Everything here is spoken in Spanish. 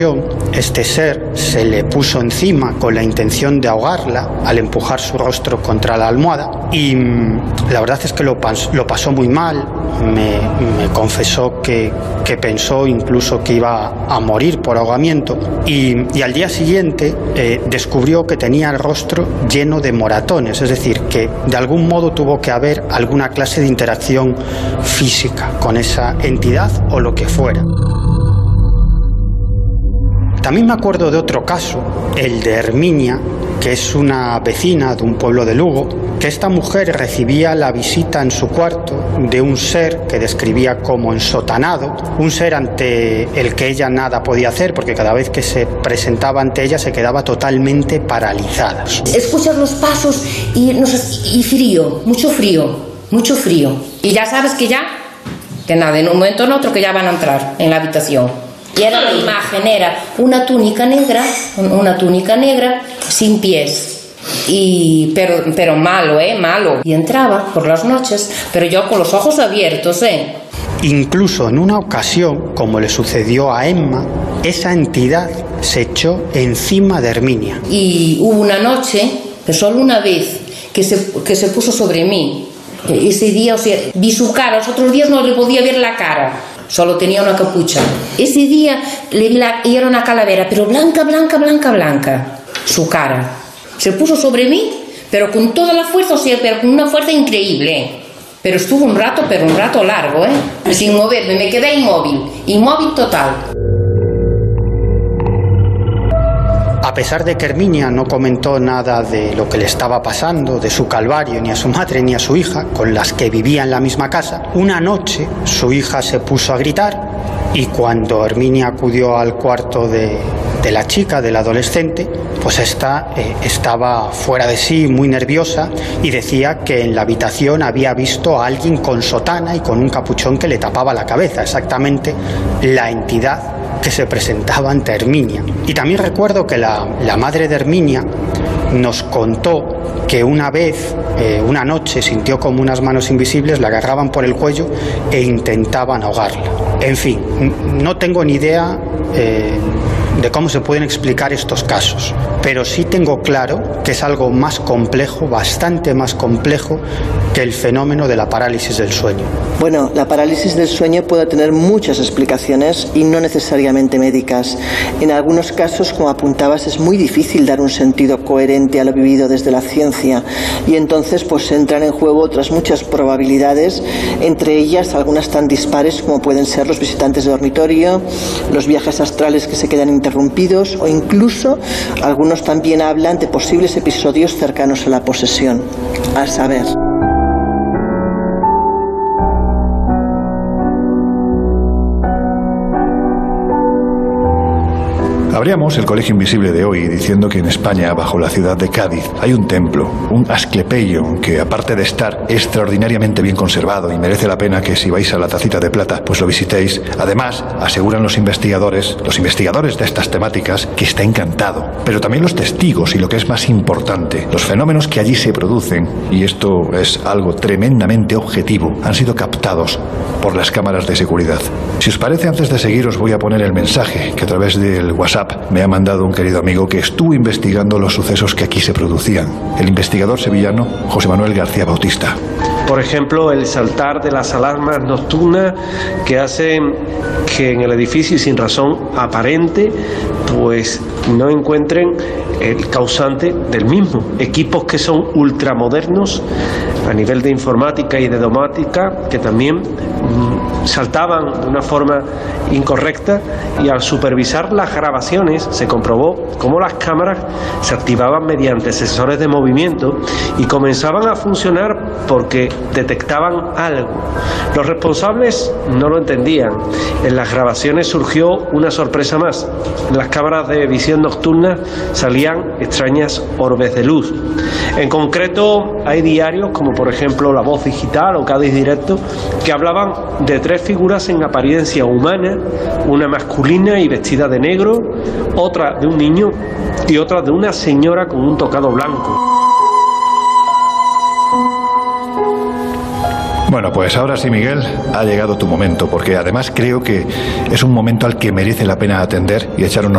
Este ser se le puso encima con la intención de ahogarla al empujar su rostro contra la almohada y la verdad es que lo pasó muy mal. Me confesó que pensó incluso que iba a morir por ahogamiento y al día siguiente descubrió que tenía el rostro lleno de moratones, es decir, que de algún modo tuvo que haber alguna clase de interacción física con esa entidad o lo que fuera. También me acuerdo de otro caso, el de Herminia, que es una vecina de un pueblo de Lugo, que esta mujer recibía la visita en su cuarto de un ser que describía como ensotanado, un ser ante el que ella nada podía hacer porque cada vez que se presentaba ante ella se quedaba totalmente paralizada. Escuchas los pasos y frío, mucho frío. Y ya sabes que nada, en un momento o en otro que ya van a entrar en la habitación. Y era la imagen, era una túnica negra sin pies, pero malo. Y entraba por las noches, pero yo con los ojos abiertos, Incluso en una ocasión, como le sucedió a Emma, esa entidad se echó encima de Herminia. Y hubo una noche, pero solo una vez, que se puso sobre mí. Ese día, vi su cara, los otros días no le podía ver la cara. Solo tenía una capucha. Ese día le vi y era una calavera, pero blanca, su cara. Se puso sobre mí, pero con toda la fuerza, pero con una fuerza increíble. Pero estuvo un rato largo, sin moverme, me quedé inmóvil total. A pesar de que Herminia no comentó nada de lo que le estaba pasando, de su calvario, ni a su madre ni a su hija, con las que vivía en la misma casa, una noche su hija se puso a gritar y cuando Herminia acudió al cuarto de la chica, del adolescente, pues esta estaba fuera de sí, muy nerviosa y decía que en la habitación había visto a alguien con sotana y con un capuchón que le tapaba la cabeza, exactamente la entidad que se presentaba ante Herminia. Y también recuerdo que la madre de Herminia nos contó que una vez, una noche, sintió como unas manos invisibles la agarraban por el cuello e intentaban ahogarla. En fin, no tengo ni idea de cómo se pueden explicar estos casos, pero sí tengo claro que es algo más complejo, bastante más complejo que el fenómeno de la parálisis del sueño. Bueno, la parálisis del sueño puede tener muchas explicaciones y no necesariamente médicas. En algunos casos, como apuntabas, es muy difícil dar un sentido coherente a lo vivido desde la ciencia y entonces pues entran en juego otras muchas probabilidades, entre ellas algunas tan dispares como pueden ser los visitantes de dormitorio, los viajes astrales que se quedan interrumpidos o incluso algunos también hablan de posibles episodios cercanos a la posesión. A saber. Abríamos el Colegio Invisible de hoy diciendo que en España, bajo la ciudad de Cádiz, hay un templo, un Asclepeion, que aparte de estar extraordinariamente bien conservado y merece la pena que si vais a la Tacita de Plata, pues lo visitéis. Además, aseguran los investigadores de estas temáticas, que está encantado. Pero también los testigos y lo que es más importante, los fenómenos que allí se producen, y esto es algo tremendamente objetivo, han sido captados por las cámaras de seguridad. Si os parece, antes de seguir os voy a poner el mensaje que a través del WhatsApp me ha mandado un querido amigo que estuvo investigando los sucesos que aquí se producían, el investigador sevillano José Manuel García Bautista. Por ejemplo, el saltar de las alarmas nocturnas que hacen que en el edificio, sin razón aparente, pues no encuentren el causante del mismo. Equipos que son ultramodernos a nivel de informática y de domótica, que también saltaban de una forma incorrecta, y al supervisar las grabaciones se comprobó cómo las cámaras se activaban mediante sensores de movimiento y comenzaban a funcionar porque detectaban algo. Los responsables no lo entendían. En las grabaciones surgió una sorpresa más. En las cámaras de visión nocturna salían extrañas orbes de luz. En concreto, hay diarios como por ejemplo La Voz Digital o Cádiz Directo que hablaban de 3 figuras en apariencia humana, una masculina y vestida de negro, otra de un niño y otra de una señora con un tocado blanco. Bueno, pues ahora sí, Miguel, ha llegado tu momento, porque además creo que es un momento al que merece la pena atender y echar unos